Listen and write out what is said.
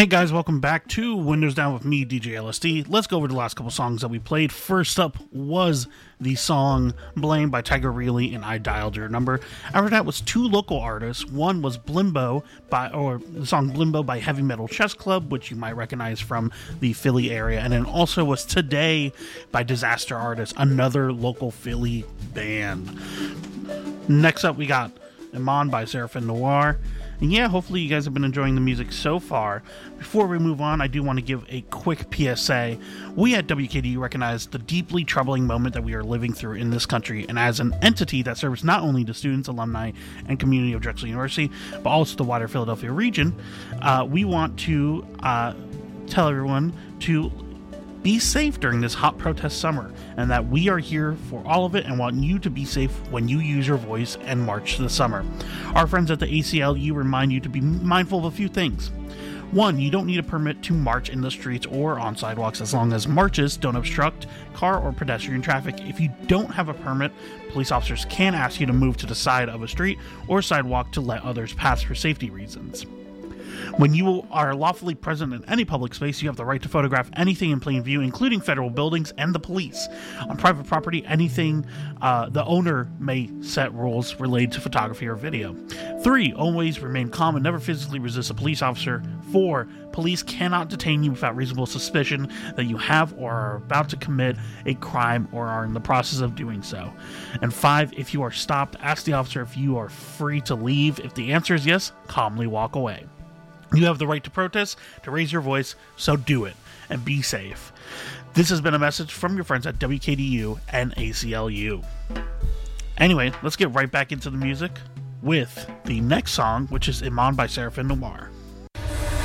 Hey guys, welcome back to Windows Down with me, DJ LSD. Let's go over the last couple songs that we played. First up was the song Blame by Tiger Reilly and I Dialed Your Number. After that was two local artists. One was Blimbo the song Blimbo by Heavy Metal Chess Club, which you might recognize from the Philly area. And then also was Today by Disaster Artist, another local Philly band. Next up we got Iman by Seraphim Noir. And yeah, hopefully you guys have been enjoying the music so far. Before we move on, I do want to give a quick PSA. We at WKDU recognize the deeply troubling moment that we are living through in this country, and as an entity that serves not only the students, alumni, and community of Drexel University, but also the wider Philadelphia region, we want to tell everyone to be safe during this hot protest summer, and that we are here for all of it and want you to be safe when you use your voice and march this summer. Our friends at the ACLU remind you to be mindful of a few things. One, you don't need a permit to march in the streets or on sidewalks as long as marches don't obstruct car or pedestrian traffic. If you don't have a permit, police officers can ask you to move to the side of a street or sidewalk to let others pass for safety reasons. When you are lawfully present in any public space, you have the right to photograph anything in plain view, including federal buildings and the police. On private property, the owner may set rules related to photography or video. 3, always remain calm and never physically resist a police officer. 4, police cannot detain you without reasonable suspicion that you have or are about to commit a crime or are in the process of doing so. And 5, if you are stopped, ask the officer if you are free to leave. If the answer is yes, calmly walk away. You have the right to protest, to raise your voice, so do it, and be safe. This has been a message from your friends at WKDU and ACLU. Anyway, let's get right back into the music with the next song, which is Iman by Seraphim Noir.